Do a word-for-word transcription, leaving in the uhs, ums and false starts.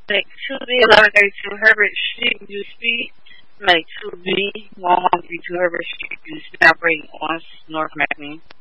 Make two B, eleven thirty-two, Herbert Street, do speed. Make two B, one one three two, Herbert Street, do speed, operating on North McLean.